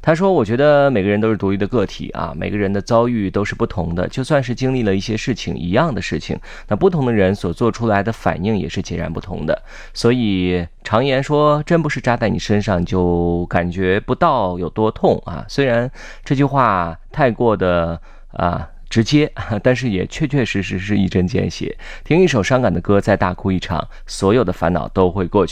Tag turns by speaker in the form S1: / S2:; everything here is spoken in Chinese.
S1: 他说我觉得每个人都是独立的个体啊，每个人的遭遇都是不同的，就算是经历了一些事情，一样的事情，那不同的人所做出来的反应也是截然不同的。所以常言说针不是扎在你身上就感觉不到有多痛啊，虽然这句话太过的直接，但是也确确实实是一针见血。听一首伤感的歌，再大哭一场，所有的烦恼都会过去。